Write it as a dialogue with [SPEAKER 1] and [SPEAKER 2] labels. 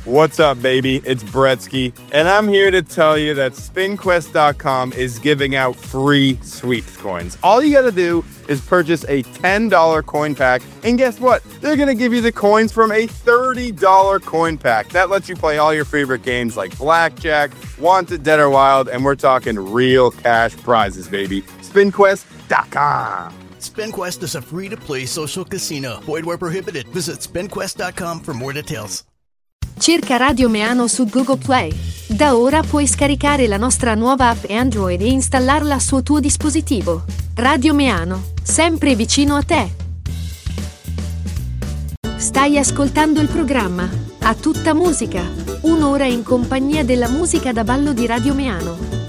[SPEAKER 1] What's up, baby? It's Bretsky, and I'm here to tell you that SpinQuest.com is giving out free sweeps coins. All you gotta do is purchase a $10 coin pack, and guess what? They're gonna give you the coins from a $30 coin pack. That lets you play all your favorite games like Blackjack, Wanted, Dead or Wild, and we're talking real cash prizes, baby. SpinQuest.com.
[SPEAKER 2] SpinQuest is a free-to-play social casino. Void where prohibited. Visit SpinQuest.com for more details.
[SPEAKER 3] Cerca Radio Meano su Google Play. Da ora puoi scaricare la nostra nuova app Android e installarla sul tuo dispositivo. Radio Meano, sempre vicino a te. Stai ascoltando il programma A Tutta Musica, un'ora in compagnia della musica da ballo di Radio Meano.